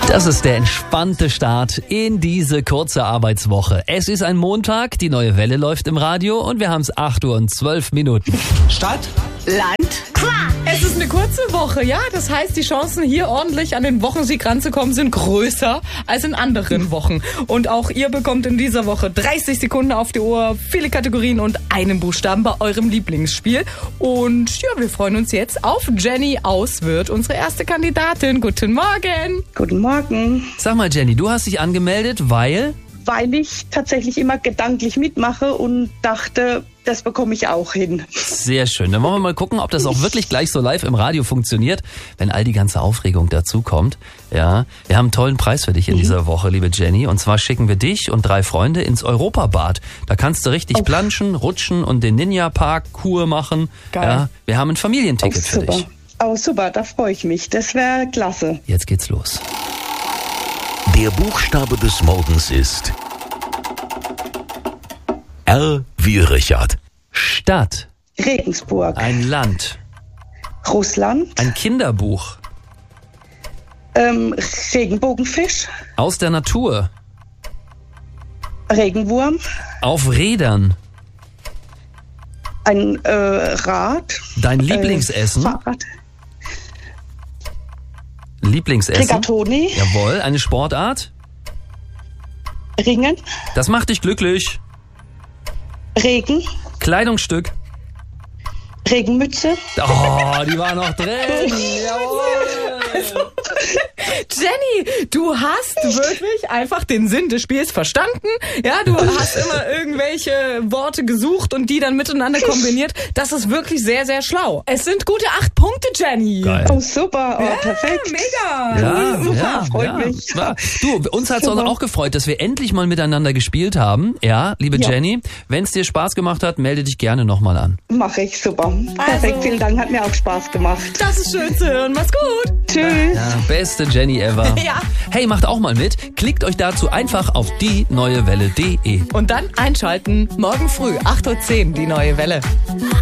Das ist der entspannte Start in diese kurze Arbeitswoche. Es ist ein Montag, die neue Welle läuft im Radio und wir haben es 8:12 Uhr. Stadt, Land, Quatsch. Es ist eine kurze Woche, ja. Das heißt, die Chancen, hier ordentlich an den Wochensieg ranzukommen, sind größer als in anderen Wochen. Und auch ihr bekommt in dieser Woche 30 Sekunden auf die Uhr, viele Kategorien und einen Buchstaben bei eurem Lieblingsspiel. Und ja, wir freuen uns jetzt auf Jenny aus Würth, unsere erste Kandidatin. Guten Morgen. Guten Morgen. Sag mal, Jenny, du hast dich angemeldet, weil Ich tatsächlich immer gedanklich mitmache und dachte, das bekomme ich auch hin. Sehr schön. Dann wollen wir mal gucken, ob das auch wirklich gleich so live im Radio funktioniert, wenn all die ganze Aufregung dazukommt. Ja, wir haben einen tollen Preis für dich in dieser Woche, liebe Jenny. Und zwar schicken wir dich und 3 Freunde ins Europabad. Da kannst du richtig planschen, rutschen und den Ninja-Park-Kur machen. Geil. Ja, wir haben ein Familienticket für dich. Oh, super, da freue ich mich. Das wäre klasse. Jetzt geht's los. der Buchstabe des Morgens ist R wie Richard. Stadt. Regensburg. Ein Land. Russland. Ein Kinderbuch. Regenbogenfisch. Aus der Natur. Regenwurm. Auf Rädern. Ein Rad. Dein Lieblingsessen. Fahrrad. Lieblingsessen. Rigatoni. Jawohl. Eine Sportart. Ringen. Das macht dich glücklich. Regen. Kleidungsstück. Regenmütze. Oh, die war noch drin. Jawohl. Jenny, du hast wirklich einfach den Sinn des Spiels verstanden. Ja, du hast immer irgendwelche Worte gesucht und die dann miteinander kombiniert. Das ist wirklich sehr, sehr schlau. Es sind gute 8 Punkte, Jenny. Geil. Oh, super. Oh, perfekt. Mega. Ja, freut mich. Ja. Du, uns hat es auch gefreut, dass wir endlich mal miteinander gespielt haben. Ja, liebe Jenny, wenn es dir Spaß gemacht hat, melde dich gerne nochmal an. Mache ich, super. Perfekt, vielen Dank, hat mir auch Spaß gemacht. Das ist schön zu hören. Mach's gut. Tschüss. Ja, beste Jenny ever. Ja. Hey, macht auch mal mit. Klickt euch dazu einfach auf dieneuewelle.de. Und dann einschalten. Morgen früh, 8:10 Uhr, die neue Welle.